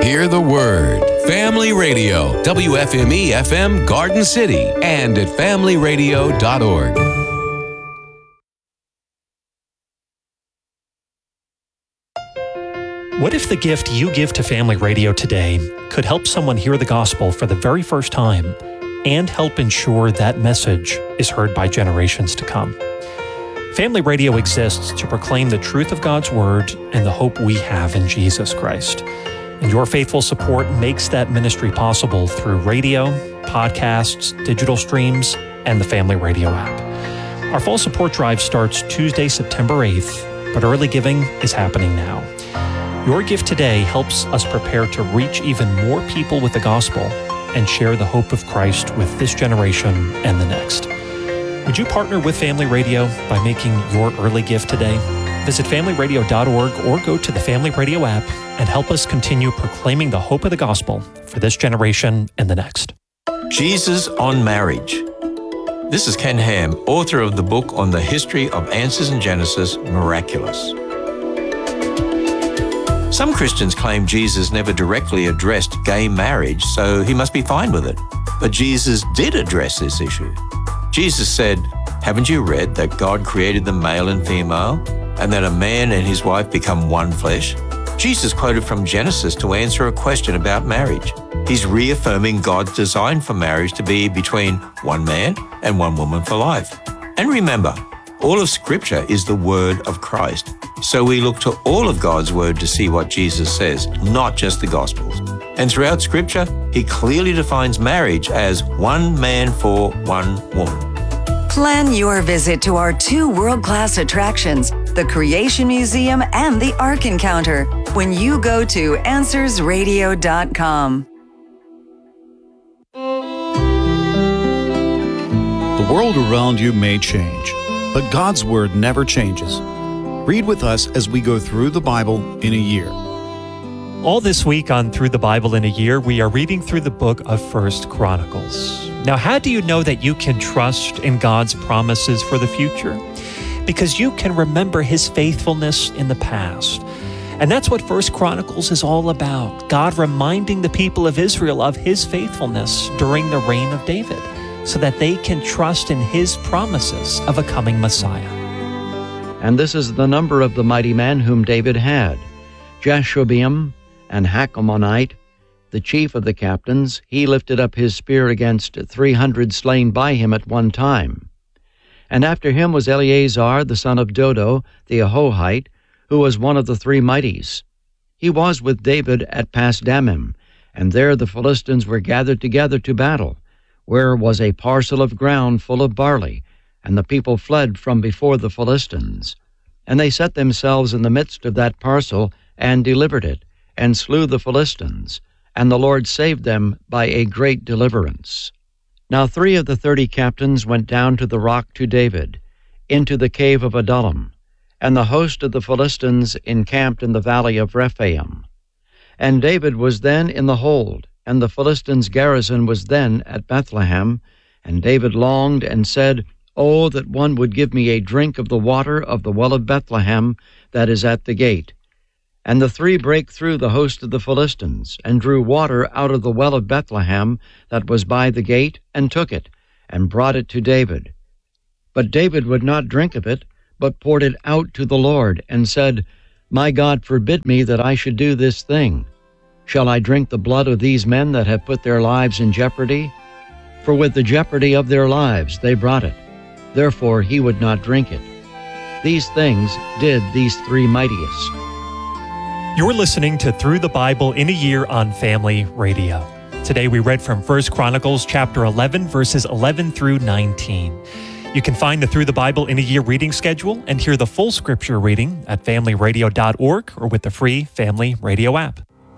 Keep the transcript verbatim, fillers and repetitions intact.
Hear the word. Family Radio, W F M E F M Garden City, and at family radio dot org. What if the gift you give to Family Radio today could help someone hear the gospel for the very first time and help ensure that message is heard by generations to come? Family Radio exists to proclaim the truth of God's Word and the hope we have in Jesus Christ. And your faithful support makes that ministry possible through radio, podcasts, digital streams, and the Family Radio app. Our fall support drive starts Tuesday, September eighth, but early giving is happening now. Your gift today helps us prepare to reach even more people with the gospel and share the hope of Christ with this generation and the next. Would you partner with Family Radio by making your early gift today? Visit family radio dot org or go to the Family Radio app and help us continue proclaiming the hope of the gospel for this generation and the next. Jesus on Marriage. This is Ken Ham, author of the book on the history of Answers in Genesis, Miraculous. Some Christians claim Jesus never directly addressed gay marriage, so he must be fine with it. But Jesus did address this issue. Jesus said, "Haven't you read that God created them male and female, and that a man and his wife become one flesh?" Jesus quoted from Genesis to answer a question about marriage. He's reaffirming God's design for marriage to be between one man and one woman for life. And remember, all of Scripture is the Word of Christ. So we look to all of God's Word to see what Jesus says, not just the Gospels. And throughout Scripture, he clearly defines marriage as one man for one woman. Plan your visit to our two world-class attractions, the Creation Museum and the Ark Encounter, when you go to answers radio dot com. The world around you may change, but God's Word never changes. Read with us as we go through the Bible in a year. All this week on Through the Bible in a Year, we are reading through the book of First Chronicles. Now, how do you know that you can trust in God's promises for the future? Because you can remember His faithfulness in the past. And that's what First Chronicles is all about. God reminding the people of Israel of His faithfulness during the reign of David, so that they can trust in His promises of a coming Messiah. And this is the number of the mighty men whom David had: Jashobeam and Hachmonite, the chief of the captains. He lifted up his spear against three hundred slain by him at one time. And after him was Eleazar, the son of Dodo, the Ahohite, who was one of the three mighties. He was with David at Pasdammim, and there the Philistines were gathered together to battle, where was a parcel of ground full of barley, and the people fled from before the Philistines. And they set themselves in the midst of that parcel, and delivered it, and slew the Philistines, and the Lord saved them by a great deliverance. Now three of the thirty captains went down to the rock to David, into the cave of Adullam, and the host of the Philistines encamped in the valley of Rephaim. And David was then in the hold, and the Philistines' garrison was then at Bethlehem, and David longed and said, "Oh, that one would give me a drink of the water of the well of Bethlehem that is at the gate." And the three brake through the host of the Philistines, and drew water out of the well of Bethlehem that was by the gate, and took it, and brought it to David. But David would not drink of it, but poured it out to the Lord, and said, "My God forbid me that I should do this thing. Shall I drink the blood of these men that have put their lives in jeopardy? For with the jeopardy of their lives they brought it. Therefore he would not drink it." These things did these three mightiest. You're listening to Through the Bible in a Year on Family Radio. Today we read from First Chronicles chapter eleven, verses eleven through nineteen. You can find the Through the Bible in a Year reading schedule and hear the full scripture reading at family radio dot org or with the free Family Radio app.